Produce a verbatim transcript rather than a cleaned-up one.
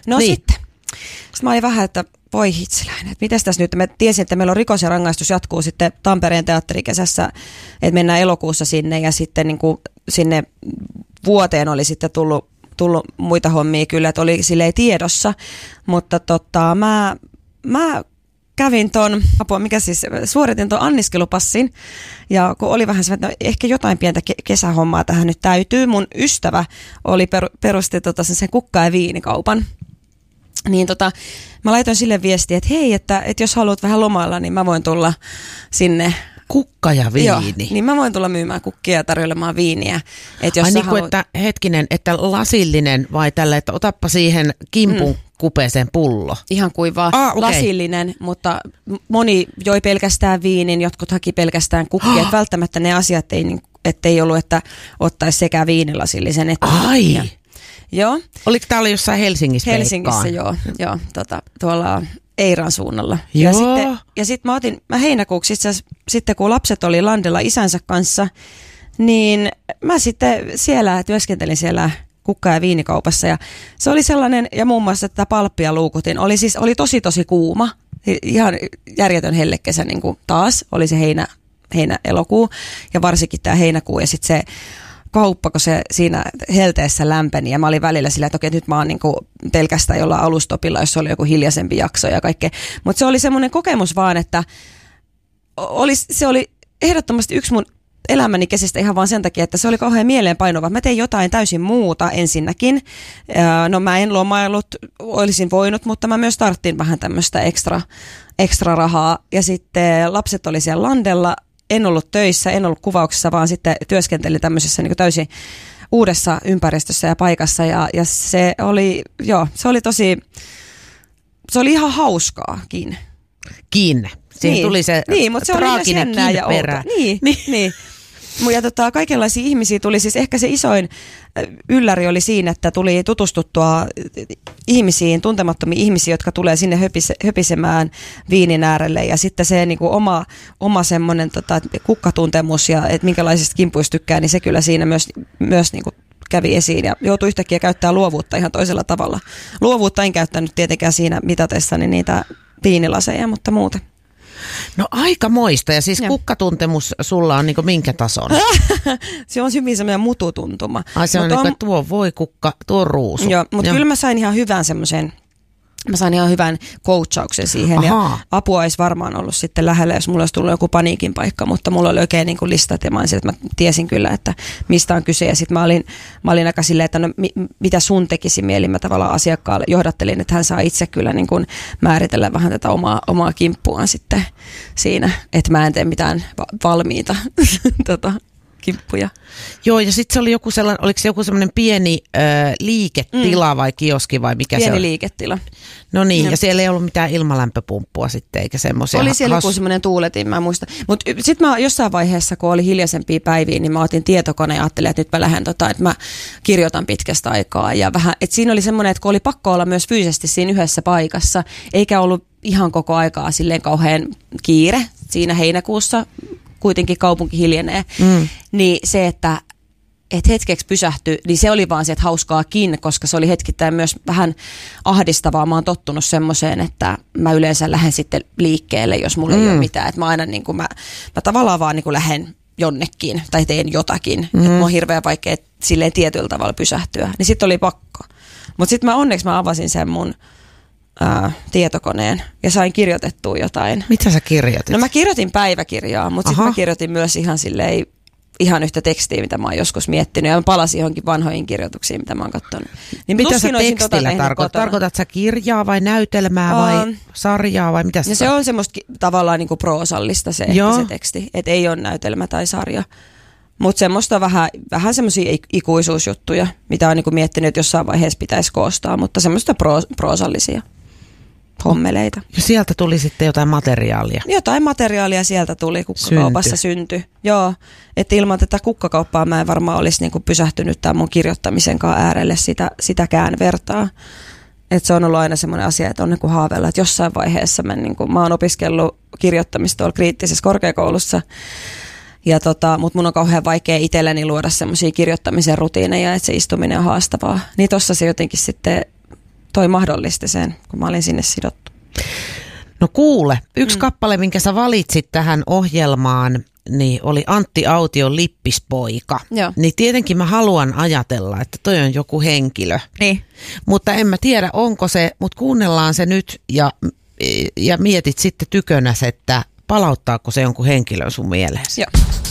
No niin. sitten. Sitten mä olin vähän, että voi hitsiläinen, että mites tässä nyt, mä tiesin, että meillä on rikos ja rangaistus jatkuu sitten Tampereen teatterikesässä, että mennään elokuussa sinne ja sitten niin kuin sinne vuoteen oli sitten tullut, tullut muita hommia kyllä, että oli silleen tiedossa, mutta tota, mä, mä kävin ton, apua, mikä siis, suoritin ton anniskelupassin ja kun oli vähän se, että no, ehkä jotain pientä ke- kesähommaa tähän nyt täytyy, mun ystävä oli per, perusti tota sen kukka- ja viinikaupan. Niin tota, mä laitoin sille viestiä, että hei, että, että jos haluat vähän lomailla, niin mä voin tulla sinne. Kukka ja viini. Joo, niin mä voin tulla myymään kukkia ja tarjoilemaan viiniä. Että jos Ai niin haluat... kuin, että hetkinen, että lasillinen vai tällä, että otappa siihen kimpun mm. kupeeseen pullo. Ihan kuin vaan ah, okay. lasillinen, mutta moni joi pelkästään viinin, jotkut haki pelkästään kukkia. Oh. Välttämättä ne asiat ei, ettei ollut, että ottaisi sekä viinilasillisen että Ai. kukkia. Joo. Oliko tää oli jossain Helsingissä? Helsingissä, peikkaan? joo. joo tota, tuolla Eiran suunnalla. Joo. Ja sitten, ja sitten mä otin, mä heinäkuuksi itse asiassa, sitten kun lapset oli landella isänsä kanssa, niin mä sitten siellä työskentelin siellä kukka- ja viinikaupassa. Ja se oli sellainen, ja muun muassa tätä palppia luukutin, oli siis, oli tosi tosi kuuma. Ihan järjetön hellekesä niin kuin taas, oli se heinä, heinä-elokuu ja varsinkin tämä heinäkuu ja sitten se kauppa, kun se siinä helteessä lämpeni ja mä olin välillä sillä, että okei, nyt mä oon niin kuin pelkästään jollain alustopilla, jos oli joku hiljaisempi jakso ja kaikkea. Mutta se oli semmoinen kokemus vaan, että oli, se oli ehdottomasti yksi mun elämäni kesistä ihan vaan sen takia, että se oli kauhean mieleenpainuva. Mä tein jotain täysin muuta ensinnäkin. No mä en lomaillut, olisin voinut, mutta mä myös tarttin vähän tämmöistä ekstra, ekstra rahaa. Ja sitten lapset oli siellä landella. En ollut töissä, en ollut kuvauksessa, vaan sitten työskentelin tämmöisessä niin kuin täysin uudessa ympäristössä ja paikassa. Ja, ja se oli, joo, se oli tosi, se oli ihan hauskaakin. Kiinne. Siinä niin, tuli se niin, mutta se traaginen kiinne perään. Niin, niin. niin. Ja tota, kaikenlaisia ihmisiä tuli, siis ehkä se isoin ylläri oli siinä, että tuli tutustuttua ihmisiin, tuntemattomia ihmisiä, jotka tulee sinne höpise, höpisemään viinin äärelle ja sitten se niin kuin oma, oma semmoinen tota, kukkatuntemus ja että minkälaisista kimpuista tykkää, niin se kyllä siinä myös, myös niin kuin kävi esiin ja joutui yhtäkkiä käyttämään luovuutta ihan toisella tavalla. Luovuutta en käyttänyt tietenkään siinä mitatessani niitä viinilaseja, mutta muuten. No aika moista. Ja siis ja. Kukkatuntemus sulla on niinku minkä tason? Se on hyvin semmoinen mututuntuma. Ai se on, niinku, on tuo voi kukka, tuo ruusu. Joo, mutta kyllä mä sain ihan hyvän semmoisen, mä sain ihan hyvän coachauksen siihen. Ahaa. Ja apua olisi varmaan ollut sitten lähellä, jos mulla olisi tullut joku paniikin paikka, mutta mulla oli oikein niin kuin listat ja mä, olisin, että mä tiesin kyllä, että mistä on kyse. Ja sitten mä olin, mä olin aika silleen, että no, mi, mitä sun tekisi mieli, mä tavallaan asiakkaalle johdattelin, että hän saa itse kyllä niin kuin määritellä vähän tätä omaa, omaa kimppuaan sitten siinä, että mä en tee mitään va- valmiita tota, kimppuja. Joo, ja sitten se oli joku sellainen, oliko se joku sellainen pieni ö, liiketila mm. vai kioski vai mikä pieni se on? Pieni liiketila. No niin, ja. ja siellä ei ollut mitään ilmalämpöpumppua sitten, eikä semmoisia. Oli siellä has... joku semmoinen tuuletin, mä muistan. Mutta sitten mä jossain vaiheessa, kun oli hiljaisempia päiviä, niin mä otin tietokone ja ajattelin, että nyt mä lähden, tota, että mä kirjoitan pitkästä aikaa. Ja vähän, että siinä oli semmoinen, että kun oli pakko olla myös fyysisesti siinä yhdessä paikassa, eikä ollut ihan koko aikaa silleen kauhean kiire siinä heinäkuussa, kuitenkin kaupunki hiljenee, mm. niin se, että et hetkeksi pysähtyi, niin se oli vaan se, että hauskaakin, koska se oli hetkittäin myös vähän ahdistavaa. Mä oon tottunut semmoiseen, että mä yleensä lähden sitten liikkeelle, jos mulla mm. ei ole mitään. Että mä aina niin kuin mä, mä tavallaan vaan niin kuin lähden jonnekin tai teen jotakin. Mm. Että mä on hirveän vaikea silleen tietyllä tavalla pysähtyä. Niin sitten oli pakko. Mutta sitten mä onneksi mä avasin sen mun Ää, tietokoneen ja sain kirjoitettua jotain. Mitä sä kirjoitit? No mä kirjoitin päiväkirjaa, mutta sitten mä kirjoitin myös ihan silleen, ihan yhtä tekstiä, mitä mä oon joskus miettinyt ja mä palasin johonkin vanhoihin kirjoituksiin, mitä mä oon katsonut. Niin mitä sä tekstillä tota tarkoitat? Tarkoitat sä kirjaa vai näytelmää uh, vai sarjaa vai mitä? Ja se on semmoista tavallaan niinku proosallista se, se teksti, että ei ole näytelmä tai sarja. Mutta semmoista vähän, vähän semmoisia ikuisuusjuttuja, mitä on niinku miettinyt, että jossain vaiheessa pitäisi koostaa, mutta semmoista pro, proosallisia hommeleita. Ja sieltä tuli sitten jotain materiaalia? Jotain materiaalia sieltä tuli, kukkakaupassa syntyi. Joo, että ilman tätä kukkakauppaa mä en varmaan olisi niinku pysähtynyt tämän mun kirjoittamisenkaan äärelle sitä, sitäkään vertaa. Että se on ollut aina semmoinen asia, että on niin kuin haaveilla, että jossain vaiheessa mä, niin kuin, mä oon opiskellut kirjoittamista tuolla kriittisessä korkeakoulussa. Ja tota, mutta mun on kauhean vaikea itselleni luoda semmoisia kirjoittamisen rutiineja, että se istuminen on haastavaa. Niin tossa se jotenkin sitten toi mahdollisti sen, kun mä olin sinne sidottu. No kuule, yksi mm. kappale, minkä sä valitsit tähän ohjelmaan, niin oli Antti Aution Lippispoika. Joo. Niin tietenkin mä haluan ajatella, että toi on joku henkilö. Niin. Mutta en mä tiedä, onko se, mutta kuunnellaan se nyt ja, ja mietit sitten tykönäs, että palauttaako se jonkun henkilön sun mieleesi. Joo.